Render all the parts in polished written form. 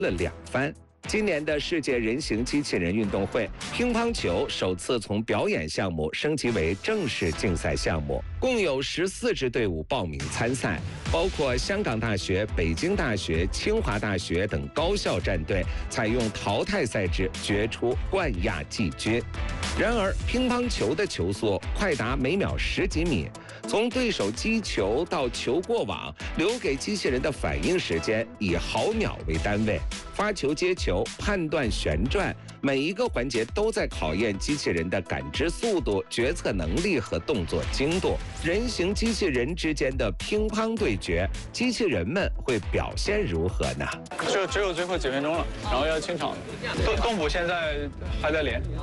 了2番。今年的世界人形机器人运动会，乒乓球首次从表演项目升级为正式竞赛项目，共有14支队伍报名参赛，包括香港大学、北京大学、清华大学等高校战队，采用淘汰赛制决出冠亚季军。然而，乒乓球的球速快达每秒10几米，从对手击球到球过网，留给机器人的反应时间以毫秒为单位。发球、接球、判断旋转，每一个环节都在考验机器人的感知速度、决策能力和动作精度。人形机器人之间的乒乓对决，机器人们会表现如何呢？ 就只有最后几分钟了，然后要清场。动捕现在还在练。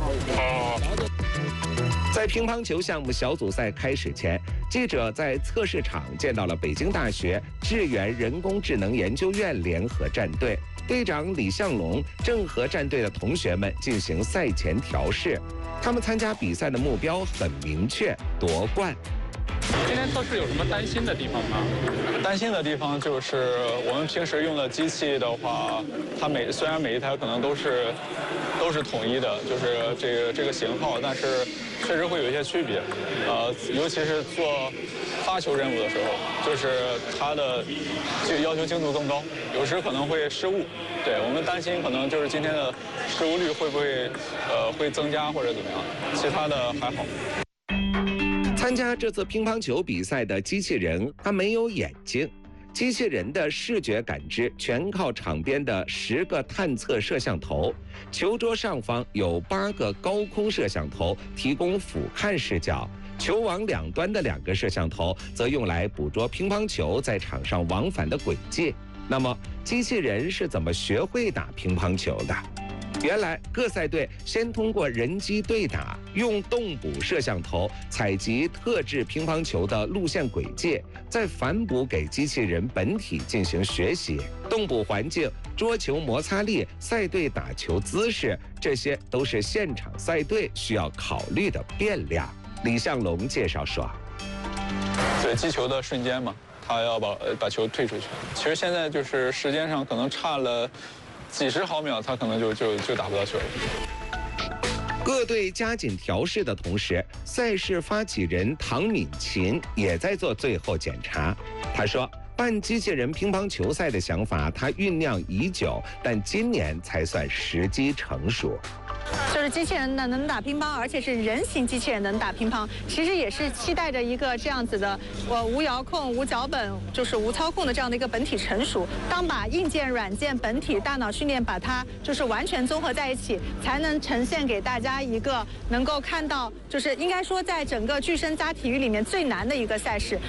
在乒乓球项目小组赛开始前，记者在测试场见到了北京大学智源人工智能研究院联合战队。队长李向龙正和战队的同学们进行赛前调试，他们参加比赛的目标很明确，夺冠。 今天测试有什么担心的地方吗？担心的地方就是我们平时用的机器的话，它虽然每一台可能都是统一的，就是这个型号，但是确实会有一些区别。尤其是做发球任务的时候，就是它的就要求精度更高，有时可能会失误。对，我们担心可能就是今天的失误率会不会会增加或者怎么样，其他的还好。 参加这次乒乓球比赛的机器人，它没有眼睛。机器人的视觉感知全靠场边的10个探测摄像头，球桌上方有8个高空摄像头提供俯瞰视角，球网两端的2个摄像头则用来捕捉乒乓球在场上往返的轨迹。那么，机器人是怎么学会打乒乓球的？原来各赛队先通过人机对打，用动捕摄像头采集特制乒乓球的路线轨迹，再反哺给机器人本体进行学习。动捕环境、桌球摩擦力、赛队打球姿势，这些都是现场赛队需要考虑的变量。李向龙介绍说：“ 对击球的瞬间嘛，他要把球退出去。其实现在就是时间上可能差了几十毫秒，他可能就打不到球了。” 各队加紧调试的同时，赛事发起人唐敏琴也在做最后检查。他说，办机器人乒乓球赛的想法他酝酿已久，但今年才算时机成熟。 就是机器人能打乒乓，而且是人形机器人能打乒乓，其实也是期待着一个这样子的，无遥控、无脚本，就是无操控的这样的一个本体成熟。当把硬件、软件、本体、大脑训练把它就是完全综合在一起，才能呈现给大家一个能够看到，就是应该说在整个具身家体育里面最难的一个赛事。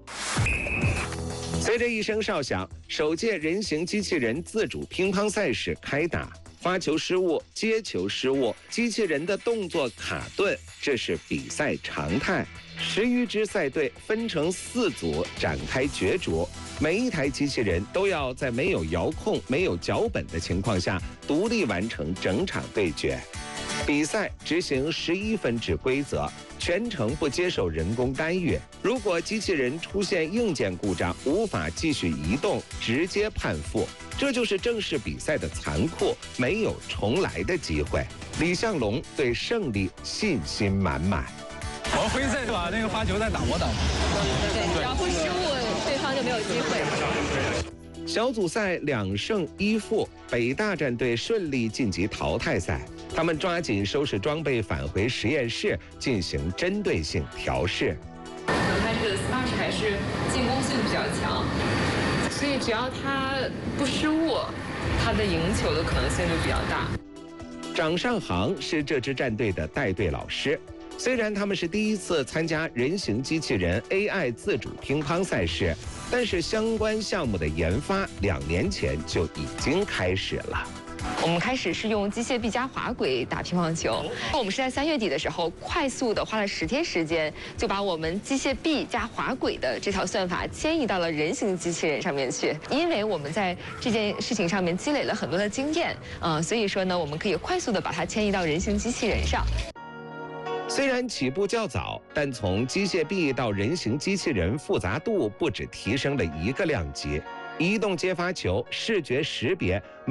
随着一声哨响，首届人形机器人自主乒乓赛事开打。发球失误、接球失误、机器人的动作卡顿，这是比赛常态。10余支赛队分成4组展开角逐，每一台机器人都要在没有遥控、没有脚本的情况下，独立完成整场对决。比赛执行11分制规则，全程不接受人工干预。如果机器人出现硬件故障，无法继续移动，直接判负。这就是正式比赛的残酷，没有重来的机会。李向龙对胜利信心满满。 我们回去再把那个发球再打磨打磨。 对，只要不失误，对方就没有机会。 小组赛2胜1负，北大战队顺利晋级淘汰赛。他们抓紧收拾装备，返回实验室进行针对性调试。 他这个 Smash 还是进攻性比较强，所以只要他不失误，他的赢球的可能性就比较大。 掌上行是这支战队的带队老师。虽然他们是第一次参加人形机器人 AI 自主乒乓赛事，但是相关项目的研发2年前就已经开始了。 我们开始是用机械臂加滑轨打乒乓球，我们是在3月底的时候，快速的花了10天时间，就把我们机械臂加滑轨的这套算法迁移到了人形机器人上面去。因为我们在这件事情上面积累了很多的经验，所以说呢，我们可以快速的把它迁移到人形机器人上。 虽然起步较早，但从机械臂到人形机器人复杂度不止提升了1个量级，移动接发球、视觉识别。